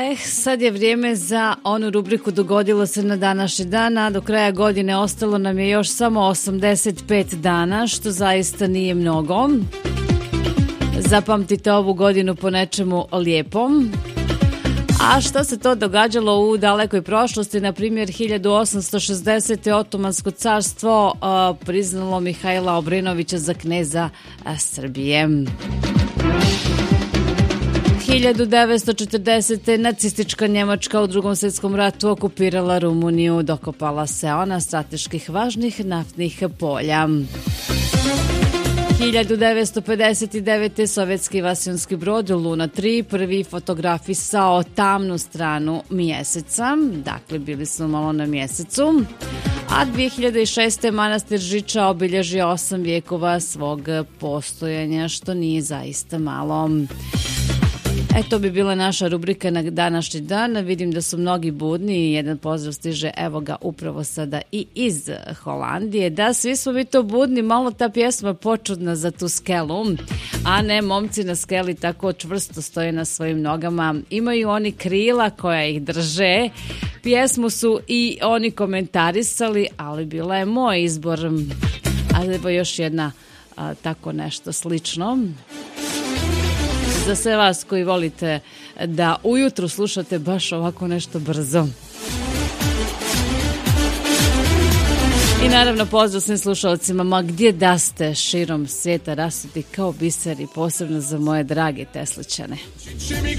Sad je vrijeme za onu rubriku Dogodilo se na današnji dan, a do kraja godine ostalo nam je još samo 85 dana, što zaista nije mnogo. Zapamtite ovu godinu po nečemu lijepom. A što se to događalo u dalekoj prošlosti? Na primjer, 1860. Otomansko carstvo priznalo Mihajla Obrenovića za kneza Srbije. 1940. nacistička Njemačka u Drugom svjetskom ratu okupirala Rumuniju, dokopala se ona strateških važnih naftnih polja. 1959. sovjetski vasionski brod Luna 3 prvi fotografisao tamnu stranu mjeseca, dakle bili smo malo na mjesecu, a 2006. manastir Žiča obilježio 8 vijekova svog postojanja, što nije zaista malo. To bi bila naša rubrika na današnji dan. Vidim da su mnogi budni. Jedan pozdrav stiže, evo ga, upravo sada i iz Holandije. Da, svi smo mi to budni, malo ta pjesma počudna za tu skelu. A ne, momci na skeli tako čvrsto stoje na svojim nogama. Imaju oni krila koja ih drže. Pjesmu su i oni komentarisali, ali bila je moj izbor. A evo još jedna tako nešto slično. Za sve vas koji volite da ujutru slušate baš ovako nešto brzo. I naravno pozdrav svim slušalcima, ma gdje da ste širom svijeta rasuti kao biseri, posebno za moje drage Tesličane.